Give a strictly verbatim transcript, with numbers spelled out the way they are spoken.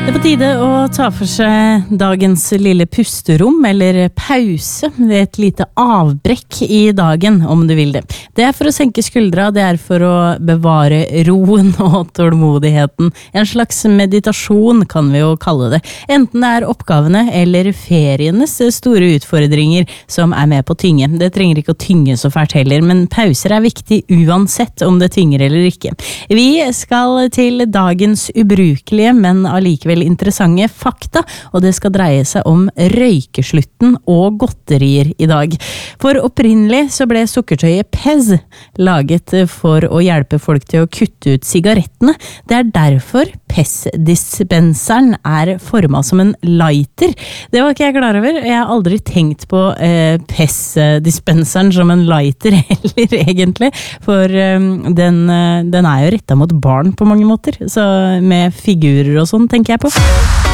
Det er på tide å ta for seg dagens lille pusterom, eller pause, det er et lite avbrekk i dagen, om du vil det. Det er for å senke skuldra, det er for å bevare roen og tålmodigheten. En slags meditasjon kan vi jo kalle det. Enten det er oppgavene eller ferienes store utfordringer som er med på å tynge. Det trenger ikke å tynge så fælt heller, men pauser er viktig uansett om det tynger eller ikke. Vi skal til dagens ubrukelige, men allikevel interessante fakta, og det skal dreie seg om røykeslutten og godterier i dag. For opprinnelig så ble sukkertøyet Pez laget for å hjelpe folk til å kutte ut sigarettene. Det er derfor Pez-dispenseren er formet som en lighter. Det var ikke jeg klar over. Jeg har aldri tenkt på eh, Pez-dispenseren som en lighter heller, egentlig. For eh, den, den er jo rettet mot barn på mange måter, så med figurer og sånn tenker jeg på.